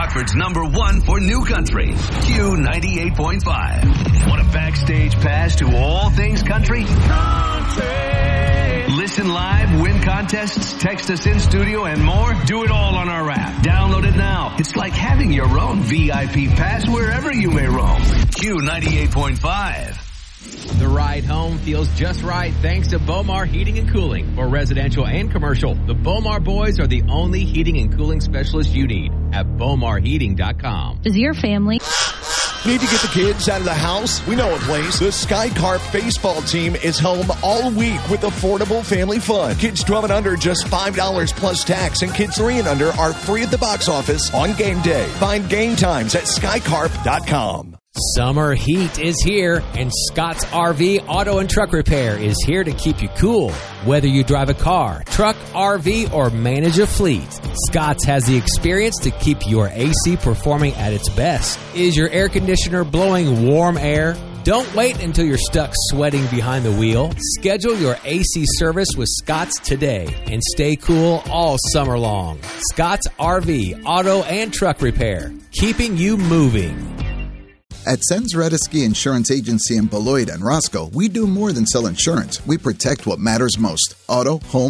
Rockford's #1 for new country, Q98.5. Want a backstage pass to all things country? Listen live, win contests, text us in studio, and more? Do it all on our app. Download it now. It's like having your own VIP pass wherever you may roam. Q98.5. The ride home feels just right thanks to Bomar Heating and Cooling. For residential and commercial, the Bomar boys are the only heating and cooling specialists you need at BomarHeating.com. Does your family need to get the kids out of the house? We know a place. The Sky Carp baseball team is home all week with affordable family fun. Kids 12 and under just $5 plus tax, and kids 3 and under are free at the box office on game day. Find game times at skycarp.com. Summer heat is here, and Scott's RV Auto and Truck Repair is here to keep you cool. Whether you drive a car, truck, RV, or manage a fleet, Scott's has the experience to keep your AC performing at its best. Is your air conditioner blowing warm air? Don't wait until you're stuck sweating behind the wheel. Schedule your AC service with Scott's today and stay cool all summer long. Scott's RV Auto and Truck Repair, keeping you moving. At Sens Redesky Insurance Agency in Beloit and Roscoe, we do more than sell insurance. We protect what matters most: auto, home,